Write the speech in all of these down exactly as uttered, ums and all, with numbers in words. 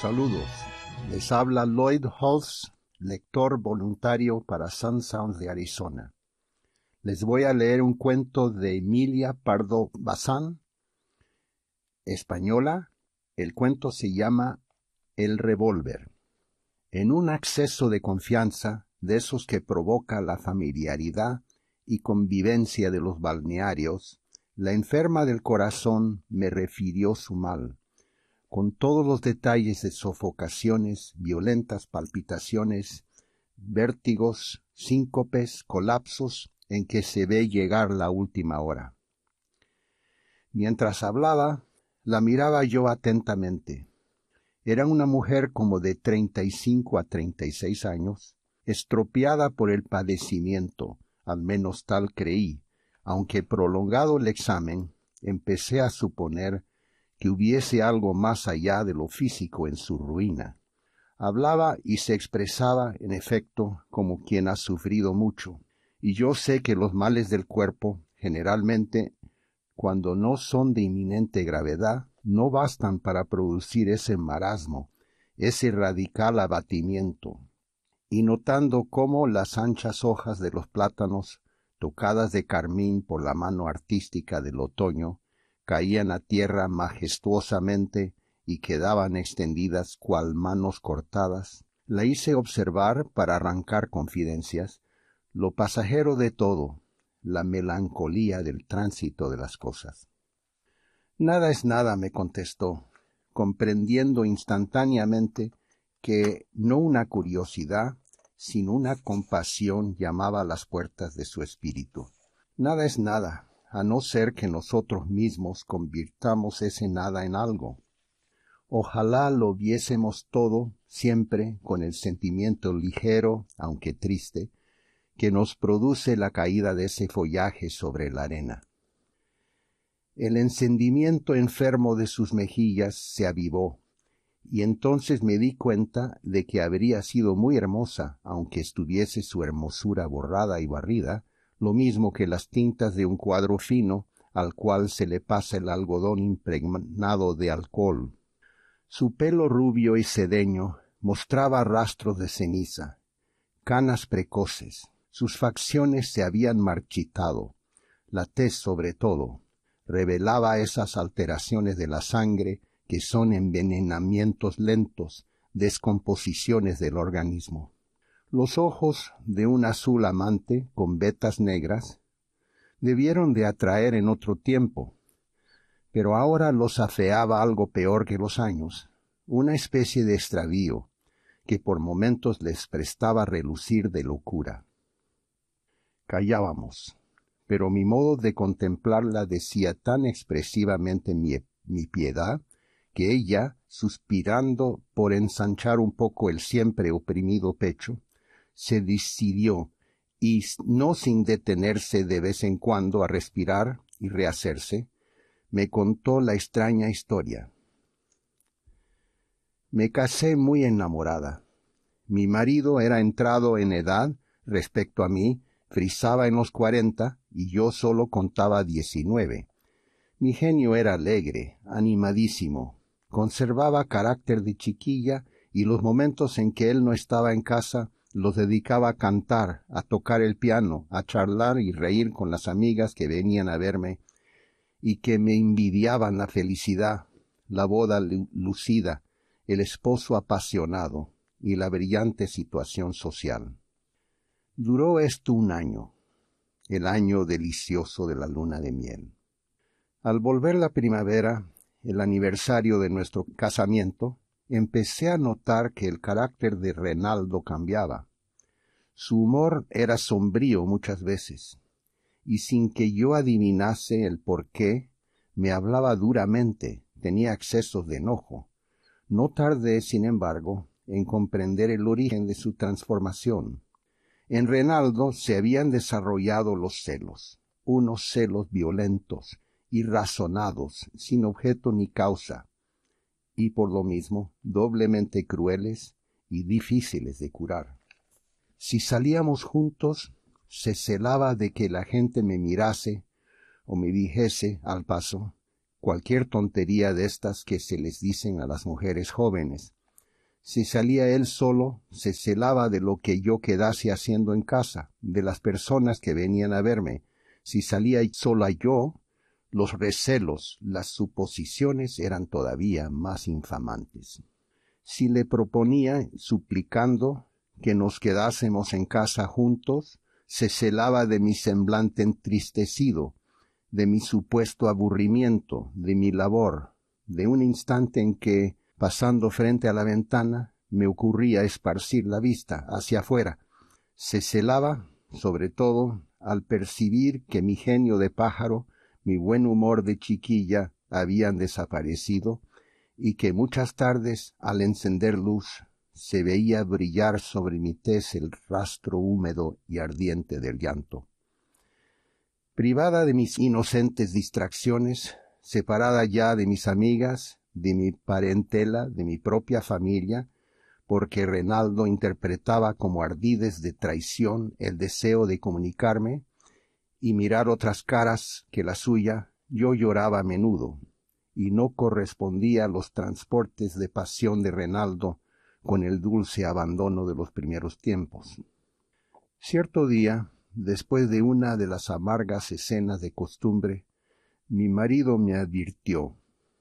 Saludos, les habla Lloyd Hulse, lector voluntario para Sun Sounds de Arizona. Les voy a leer un cuento de Emilia Pardo Bazán, española. El cuento se llama El revólver. En un acceso de confianza, de esos que provoca la familiaridad y convivencia de los balnearios, la enferma del corazón me refirió su mal, con todos los detalles de sofocaciones, violentas palpitaciones, vértigos, síncopes, colapsos en que se ve llegar la última hora. Mientras hablaba, la miraba yo atentamente. Era una mujer como de treinta y cinco a treinta y seis años, estropeada por el padecimiento, al menos tal creí, aunque prolongado el examen, empecé a suponer que hubiese algo más allá de lo físico en su ruina. Hablaba y se expresaba, en efecto, como quien ha sufrido mucho, y yo sé que los males del cuerpo, generalmente, cuando no son de inminente gravedad, no bastan para producir ese marasmo, ese radical abatimiento. Y notando cómo las anchas hojas de los plátanos, tocadas de carmín por la mano artística del otoño, caían a tierra majestuosamente y quedaban extendidas cual manos cortadas, la hice observar, para arrancar confidencias, lo pasajero de todo, la melancolía del tránsito de las cosas. Nada es nada, me contestó, comprendiendo instantáneamente que no una curiosidad, sino una compasión llamaba a las puertas de su espíritu. Nada es nada, a no ser que nosotros mismos convirtamos ese nada en algo. Ojalá lo viésemos todo siempre con el sentimiento ligero, aunque triste, que nos produce la caída de ese follaje sobre la arena. El encendimiento enfermo de sus mejillas se avivó, y entonces me di cuenta de que habría sido muy hermosa, aunque estuviese su hermosura borrada y barrida, lo mismo que las tintas de un cuadro fino al cual se le pasa el algodón impregnado de alcohol. Su pelo rubio y sedeño mostraba rastros de ceniza, canas precoces, sus facciones se habían marchitado, la tez sobre todo revelaba esas alteraciones de la sangre que son envenenamientos lentos, descomposiciones del organismo. Los ojos, de un azul amante con vetas negras, debieron de atraer en otro tiempo, pero ahora los afeaba algo peor que los años, una especie de extravío, que por momentos les prestaba relucir de locura. Callábamos, pero mi modo de contemplarla decía tan expresivamente mi, mi piedad, que ella, suspirando por ensanchar un poco el siempre oprimido pecho, se decidió, y no sin detenerse de vez en cuando a respirar y rehacerse, me contó la extraña historia. Me casé muy enamorada. Mi marido era entrado en edad respecto a mí, frisaba en los cuarenta, y yo solo contaba diecinueve. Mi genio era alegre, animadísimo, conservaba carácter de chiquilla, y los momentos en que él no estaba en casa los dedicaba a cantar, a tocar el piano, a charlar y reír con las amigas que venían a verme, y que me envidiaban la felicidad, la boda lucida, el esposo apasionado y la brillante situación social. Duró esto un año, el año delicioso de la luna de miel. Al volver la primavera, el aniversario de nuestro casamiento, empecé a notar que el carácter de Renaldo cambiaba. Su humor era sombrío muchas veces, y sin que yo adivinase el porqué, me hablaba duramente, tenía accesos de enojo. No tardé, sin embargo, en comprender el origen de su transformación. En Renaldo se habían desarrollado los celos, unos celos violentos, irrazonados, sin objeto ni causa, y por lo mismo doblemente crueles y difíciles de curar. Si salíamos juntos, se celaba de que la gente me mirase o me dijese, al paso, cualquier tontería de estas que se les dicen a las mujeres jóvenes, Si salía él solo, se celaba de lo que yo quedase haciendo en casa, de las personas que venían a verme. Si salía sola yo, los recelos, las suposiciones eran todavía más infamantes. Si le proponía, suplicando, que nos quedásemos en casa juntos, se celaba de mi semblante entristecido, de mi supuesto aburrimiento, de mi labor, de un instante en que, pasando frente a la ventana, me ocurría esparcir la vista hacia afuera. Se celaba, sobre todo, al percibir que mi genio de pájaro, mi buen humor de chiquilla habían desaparecido, y que muchas tardes, al encender luz, se veía brillar sobre mi tez el rastro húmedo y ardiente del llanto. Privada de mis inocentes distracciones, separada ya de mis amigas, de mi parentela, de mi propia familia, porque Renaldo interpretaba como ardides de traición el deseo de comunicarme y mirar otras caras que la suya, yo lloraba a menudo, y no correspondía a los transportes de pasión de Renaldo con el dulce abandono de los primeros tiempos. Cierto día, después de una de las amargas escenas de costumbre, mi marido me advirtió: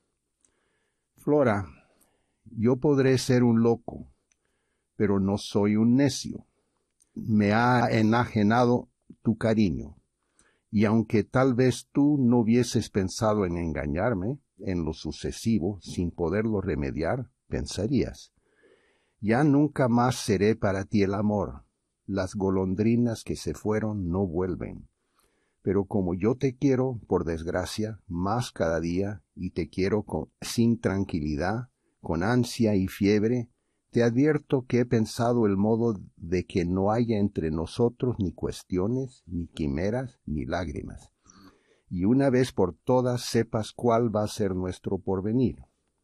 «Flora, yo podré ser un loco, pero no soy un necio. Me ha enajenado tu cariño, y aunque tal vez tú no hubieses pensado en engañarme, en lo sucesivo, sin poderlo remediar, pensarías: ya nunca más seré para ti el amor. Las golondrinas que se fueron no vuelven. Pero como yo te quiero, por desgracia, más cada día, y te quiero con, sin tranquilidad, con ansia y fiebre, te advierto que he pensado el modo de que no haya entre nosotros ni cuestiones, ni quimeras, ni lágrimas. Y una vez por todas sepas cuál va a ser nuestro porvenir».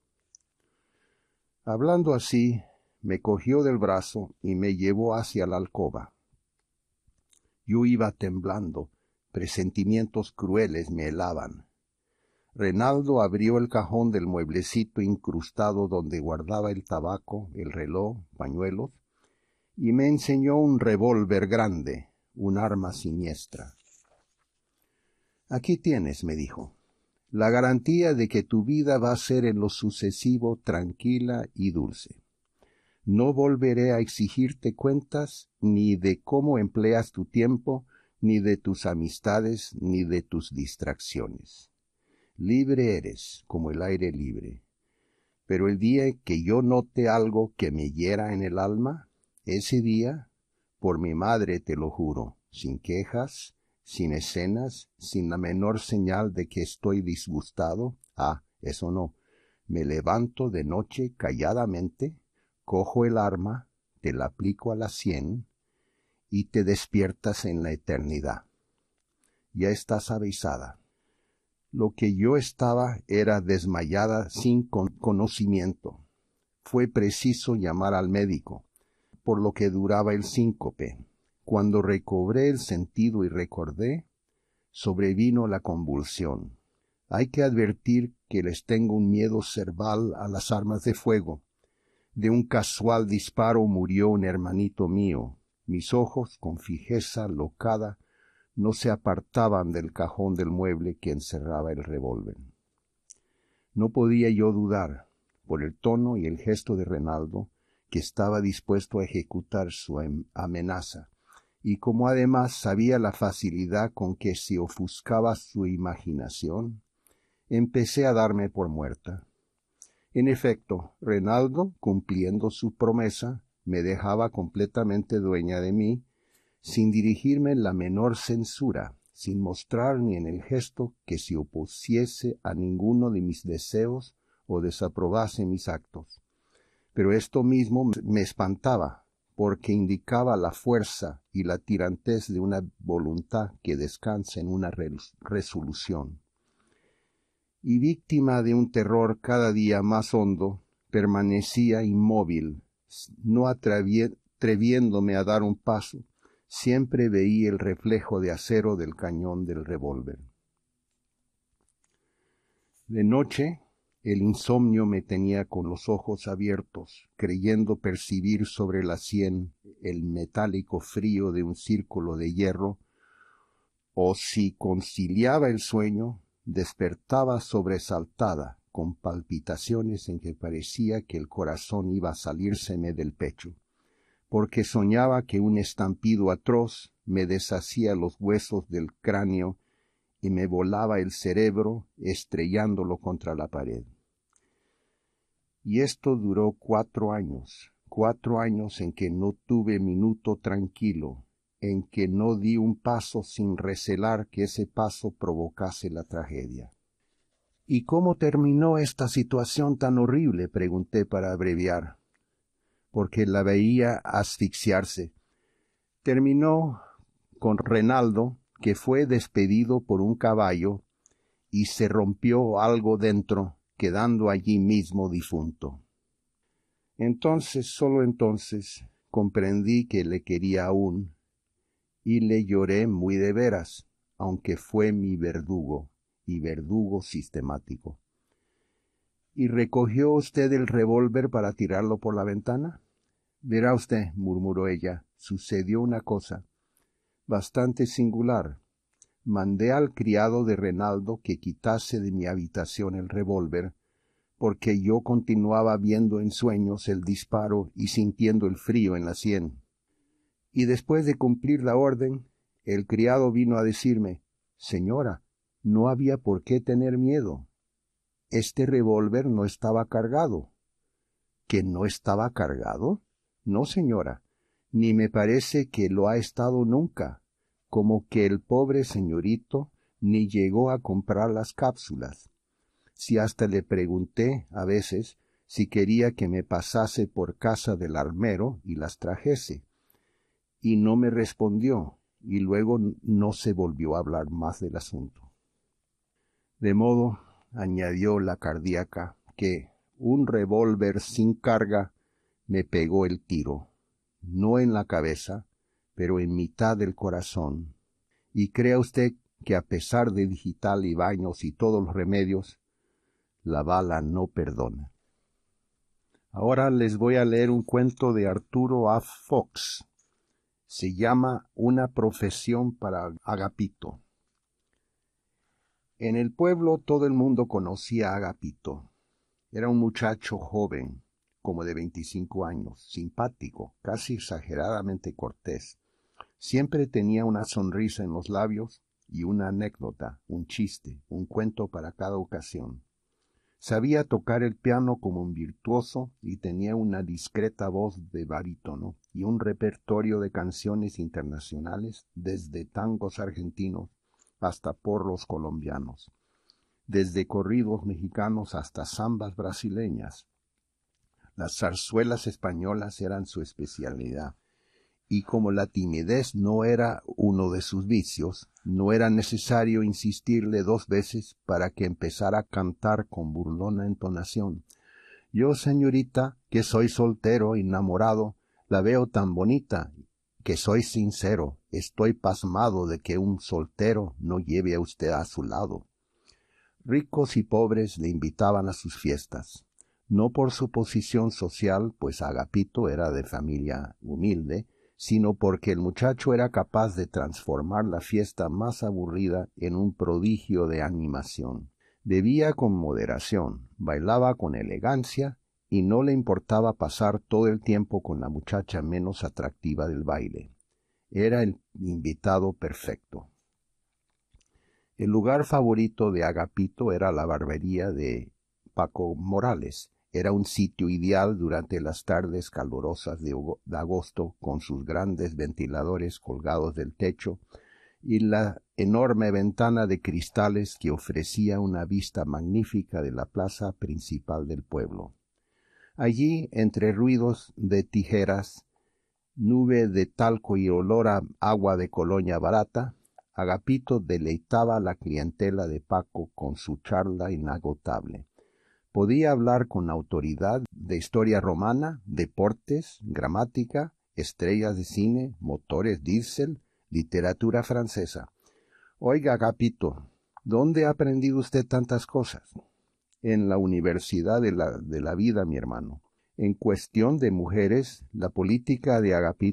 Hablando así, me cogió del brazo y me llevó hacia la alcoba. Yo iba temblando, presentimientos crueles me helaban. Renaldo abrió el cajón del mueblecito incrustado donde guardaba el tabaco, el reloj, pañuelos, y me enseñó un revólver grande, un arma siniestra. «Aquí tienes», me dijo, «la garantía de que tu vida va a ser en lo sucesivo tranquila y dulce. No volveré a exigirte cuentas ni de cómo empleas tu tiempo, ni de tus amistades, ni de tus distracciones. Libre eres, como el aire libre. Pero el día que yo note algo que me hiera en el alma, ese día, por mi madre te lo juro, sin quejas, sin escenas, sin la menor señal de que estoy disgustado, ah, eso no, me levanto de noche calladamente, cojo el arma, te la aplico a la sien y te despiertas en la eternidad. Ya estás avisada». Lo que yo estaba era desmayada sin con conocimiento. Fue preciso llamar al médico, por lo que duraba el síncope. Cuando recobré el sentido y recordé, sobrevino la convulsión. Hay que advertir que les tengo un miedo cerval a las armas de fuego. De un casual disparo murió un hermanito mío. Mis ojos, con fijeza locada, no se apartaban del cajón del mueble que encerraba el revólver. No podía yo dudar, por el tono y el gesto de Renaldo, que estaba dispuesto a ejecutar su amenaza, y como además sabía la facilidad con que se ofuscaba su imaginación, empecé a darme por muerta. En efecto, Renaldo, cumpliendo su promesa, me dejaba completamente dueña de mí, sin dirigirme la menor censura, sin mostrar ni en el gesto que se opusiese a ninguno de mis deseos o desaprobase mis actos. Pero esto mismo me espantaba, porque indicaba la fuerza y la tirantez de una voluntad que descansa en una resolución. Y víctima de un terror cada día más hondo, permanecía inmóvil, no atreviéndome a dar un paso. Siempre veía el reflejo de acero del cañón del revólver. De noche, El insomnio me tenía con los ojos abiertos, creyendo percibir sobre la sien el metálico frío de un círculo de hierro, o si conciliaba el sueño, despertaba sobresaltada, con palpitaciones en que parecía que el corazón iba a salírseme del pecho, porque soñaba que un estampido atroz me deshacía los huesos del cráneo y me volaba el cerebro estrellándolo contra la pared. Y esto duró cuatro años, cuatro años en que no tuve minuto tranquilo, en que no di un paso sin recelar que ese paso provocase la tragedia. ¿Y cómo terminó esta situación tan horrible?, pregunté para abreviar, porque la veía asfixiarse. Terminó con Renaldo, que fue despedido por un caballo y se rompió algo dentro, quedando allí mismo difunto. Entonces, solo entonces, comprendí que le quería aún, y le lloré muy de veras, aunque fue mi verdugo, y verdugo sistemático. ¿Y recogió usted el revólver para tirarlo por la ventana? Verá usted, murmuró ella, sucedió una cosa bastante singular. Mandé al criado de Renaldo que quitase de mi habitación el revólver, porque yo continuaba viendo en sueños el disparo y sintiendo el frío en la sien. Y después de cumplir la orden, el criado vino a decirme: «Señora, no había por qué tener miedo. Este revólver no estaba cargado». ¿Que no estaba cargado? No, señora, ni me parece que lo ha estado nunca, como que el pobre señorito ni llegó a comprar las cápsulas. Si hasta le pregunté a veces si quería que me pasase por casa del armero y las trajese, y no me respondió, y luego no se volvió a hablar más del asunto. De modo, añadió la cardíaca, que un revólver sin carga me pegó el tiro, no en la cabeza, pero en mitad del corazón. Y crea usted que a pesar de digital y baños y todos los remedios, la bala no perdona. Ahora les voy a leer un cuento de Arturo A. Fox. Se llama Una profesión para Agapito. En el pueblo todo el mundo conocía a Agapito. Era un muchacho joven, como de veinticinco años, simpático, casi exageradamente cortés. Siempre tenía una sonrisa en los labios y una anécdota, un chiste, un cuento para cada ocasión. Sabía tocar el piano como un virtuoso y tenía una discreta voz de barítono y un repertorio de canciones internacionales, desde tangos argentinos hasta porros colombianos, desde corridos mexicanos hasta zambas brasileñas. Las zarzuelas españolas eran su especialidad, y como la timidez no era uno de sus vicios, no era necesario insistirle dos veces para que empezara a cantar con burlona entonación: «Yo, señorita, que soy soltero, enamorado, la veo tan bonita, que soy sincero, estoy pasmado de que un soltero no lleve a usted a su lado». Ricos y pobres le invitaban a sus fiestas, no por su posición social, pues Agapito era de familia humilde, sino porque el muchacho era capaz de transformar la fiesta más aburrida en un prodigio de animación. Bebía con moderación, bailaba con elegancia y no le importaba pasar todo el tiempo con la muchacha menos atractiva del baile. Era el invitado perfecto. El lugar favorito de Agapito era la barbería de Paco Morales. Era un sitio ideal durante las tardes calurosas de agosto, con sus grandes ventiladores colgados del techo y la enorme ventana de cristales que ofrecía una vista magnífica de la plaza principal del pueblo. Allí, entre ruidos de tijeras, nube de talco y olor a agua de colonia barata, Agapito deleitaba a la clientela de Paco con su charla inagotable. Podía hablar con autoridad de historia romana, deportes, gramática, estrellas de cine, motores diésel, literatura francesa. «Oiga, Agapito, ¿dónde ha aprendido usted tantas cosas?» en la universidad de la, de la vida, mi hermano. En cuestión de mujeres, la política de Agapito